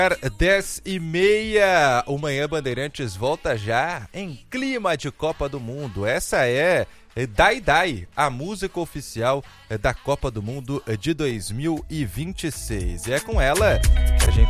10h30, o Manhã Bandeirantes volta já em clima de Copa do Mundo. Essa é Dai Dai, a música oficial da Copa do Mundo de 2026. E é com ela que a gente